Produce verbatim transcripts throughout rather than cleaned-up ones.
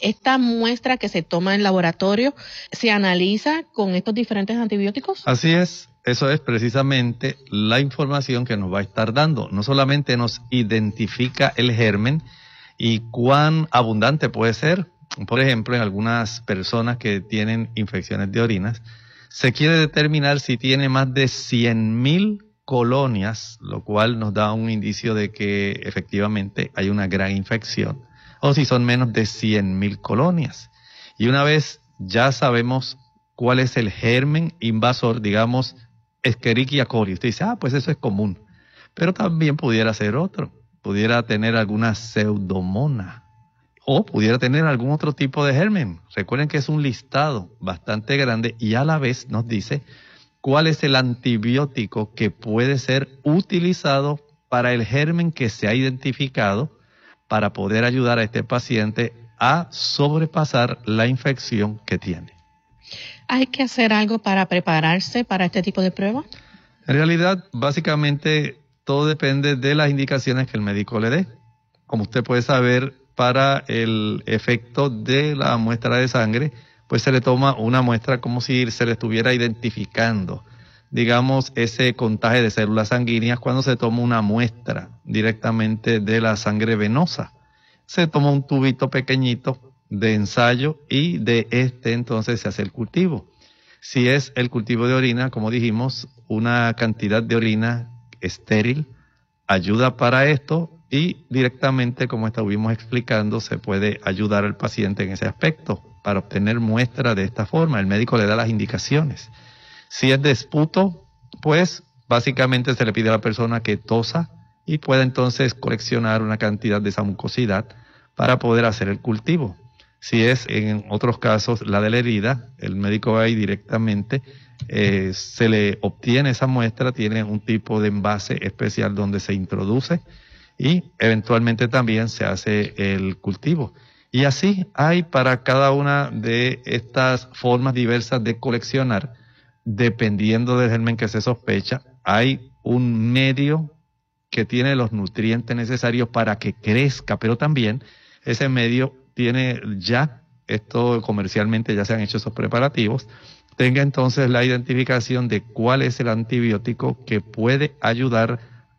esta muestra que se toma en laboratorio se analiza con estos diferentes antibióticos. Así es, eso es precisamente la información que nos va a estar dando. No solamente nos identifica el germen y cuán abundante puede ser. Por ejemplo, en algunas personas que tienen infecciones de orinas, se quiere determinar si tiene más de cien mil colonias, lo cual nos da un indicio de que efectivamente hay una gran infección, o si son menos de cien mil colonias. Y una vez ya sabemos cuál es el germen invasor, digamos, Escherichia coli, usted dice, ah, pues eso es común, pero también pudiera ser otro, pudiera tener alguna pseudomonas, o pudiera tener algún otro tipo de germen. Recuerden que es un listado bastante grande y a la vez nos dice cuál es el antibiótico que puede ser utilizado para el germen que se ha identificado para poder ayudar a este paciente a sobrepasar la infección que tiene. ¿Hay que hacer algo para prepararse para este tipo de prueba? En realidad, básicamente, todo depende de las indicaciones que el médico le dé. Como usted puede saber, para el efecto de la muestra de sangre, pues se le toma una muestra como si se le estuviera identificando, digamos, ese contagio de células sanguíneas cuando se toma una muestra directamente de la sangre venosa. Se toma un tubito pequeñito de ensayo y de este entonces se hace el cultivo. Si es el cultivo de orina, como dijimos, una cantidad de orina estéril ayuda para esto. Y directamente, como estuvimos explicando, se puede ayudar al paciente en ese aspecto para obtener muestra de esta forma. El médico le da las indicaciones. Si es de esputo, pues básicamente se le pide a la persona que tosa y pueda entonces coleccionar una cantidad de esa mucosidad para poder hacer el cultivo. Si es en otros casos la de la herida, el médico va ahí directamente, eh, se le obtiene esa muestra, tiene un tipo de envase especial donde se introduce y eventualmente también se hace el cultivo. Y así hay para cada una de estas formas diversas de coleccionar, dependiendo del germen que se sospecha, hay un medio que tiene los nutrientes necesarios para que crezca, pero también ese medio tiene ya, esto comercialmente ya se han hecho esos preparativos, tenga entonces la identificación de cuál es el antibiótico que puede ayudar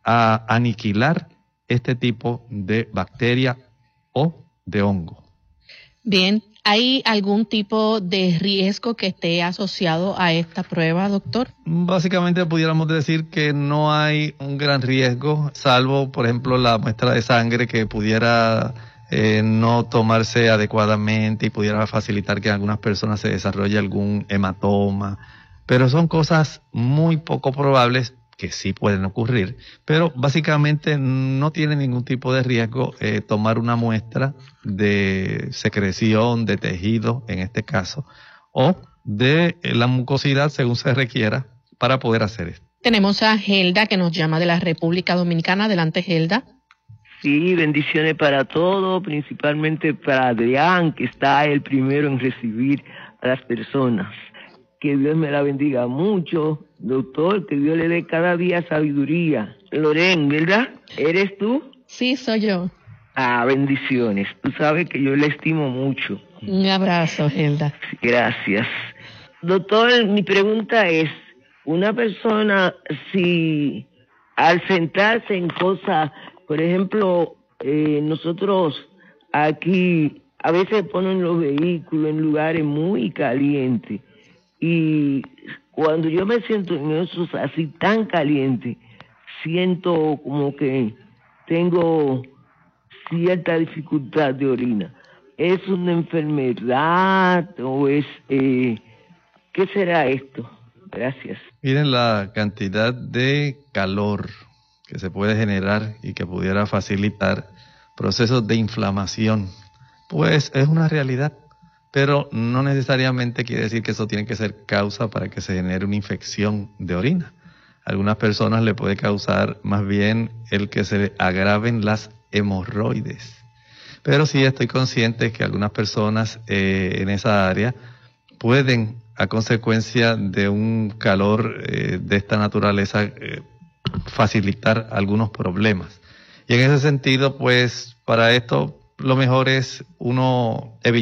a aniquilar este tipo de bacteria o de hongo. Bien, ¿hay algún tipo de riesgo que esté asociado a esta prueba, doctor? Básicamente pudiéramos decir que no hay un gran riesgo, salvo, por ejemplo, la muestra de sangre que pudiera eh, no tomarse adecuadamente y pudiera facilitar que en algunas personas se desarrolle algún hematoma, pero son cosas muy poco probables que sí pueden ocurrir, pero básicamente no tiene ningún tipo de riesgo eh, tomar una muestra de secreción, de tejido, en este caso, o de la mucosidad según se requiera para poder hacer esto. Tenemos a Gelda que nos llama de la República Dominicana. Adelante, Gelda. Sí, bendiciones para todos, principalmente para Adrián, que está el primero en recibir a las personas. Que Dios me la bendiga mucho, doctor, que Dios le dé cada día sabiduría. Loren, ¿verdad? ¿Eres tú? Sí, soy yo. Ah, bendiciones. Tú sabes que yo le estimo mucho. Un abrazo, Gelda. Gracias. Doctor, mi pregunta es, una persona si al sentarse en cosas, por ejemplo, eh, nosotros aquí a veces ponen los vehículos en lugares muy calientes, y cuando yo me siento en esos así tan calientes, siento como que tengo cierta dificultad de orina. ¿Es una enfermedad o es... Eh, qué será esto? Gracias. Miren la cantidad de calor que se puede generar y que pudiera facilitar procesos de inflamación. Pues es una realidad. Pero no necesariamente quiere decir que eso tiene que ser causa para que se genere una infección de orina. A algunas personas le puede causar más bien el que se agraven las hemorroides. Pero sí estoy consciente que algunas personas eh, en esa área pueden, a consecuencia de un calor eh, de esta naturaleza, eh, facilitar algunos problemas. Y en ese sentido, pues, para esto, lo mejor es uno evitar